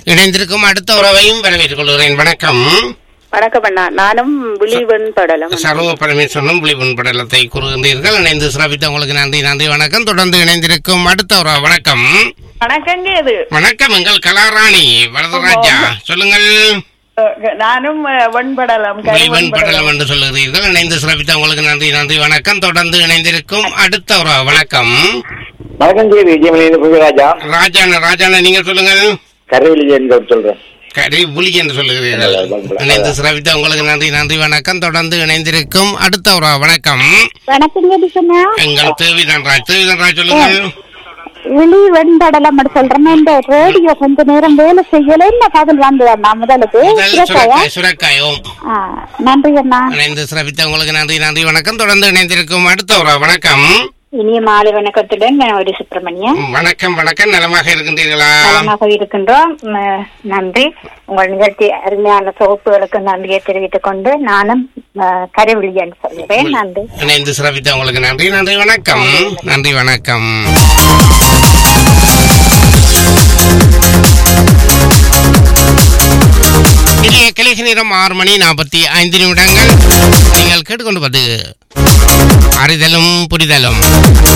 இணைந்திருக்கும் அடுத்த உறவையும் வரவேற்றுக் கொள்கிறேன். வணக்கம். வணக்கம் அண்ணா, நானும் விழிவன் படலம். சர்வ பரமேஸ்வரனும் விழிவன் படலத்தை கூறுகின்றீர்கள். இணைந்து சிறப்பித்த உங்களுக்கு நன்றி. நன்றி, வணக்கம். தொடர்ந்து இணைந்திருக்கும் அடுத்த உறவு. வணக்கம். வணக்கங்க. இது வணக்கம். எங்கள் கலாராணி வரதராஜா, சொல்லுங்கள். நானும் வெண்படலம் விழிவன் படலம் என்று சொல்லுகிறீர்கள். இணைந்து சிறப்பித்த உங்களுக்கு நன்றி. நன்றி, வணக்கம். தொடர்ந்து இணைந்திருக்கும் அடுத்த உறவு. வணக்கம். ராஜான நீங்க சொல்லுங்கள். சொல்றேன். புலி என்று சொல்லுகிறீர்கள். இணைந்து சிறப்பித்த உங்களுக்கு நன்றி. நன்றி, வணக்கம். தொடர்ந்து இணைந்திருக்கும் அடுத்த உறவு. வணக்கம். எங்கள் தேவிதன்ராஜ் சொல்லுங்கள். விழி வெண்படலம் சொல்றேன். இந்த ரேடியோ கொஞ்ச நேரம் வேலை செய்யல, என்ன பதில் வந்து அண்ணா முதலுக்கு சுரக்காயும். நன்றி அண்ணா. இணைந்து சிறப்பித்த உங்களுக்கு நன்றி. நன்றி, வணக்கம். தொடர்ந்து இணைந்திருக்கும் அடுத்த உறவு. வணக்கம். இனிய மாலை வணக்கத்துடன் ஒரு சுப்பிரமணியன். வணக்கம். வணக்கம். நலமாக இருக்கின்றீர்களா? நலமாக இருக்கின்றோம், நன்றி. உங்கள் நிகழ்ச்சி அருமையான தொகுப்புகளுக்கு நன்றியை தெரிவித்துக் கொண்டு நானும் கரைவிழியன் சொல்கிறேன். நன்றி. இணைந்து சிறப்பித்த உங்களுக்கு நன்றி. நன்றி, வணக்கம். நன்றி, வணக்கம். கலைசி நேரம் 6:45. நீங்கள் கேட்டுக்கொண்டு அறிதலும் புரிதலும்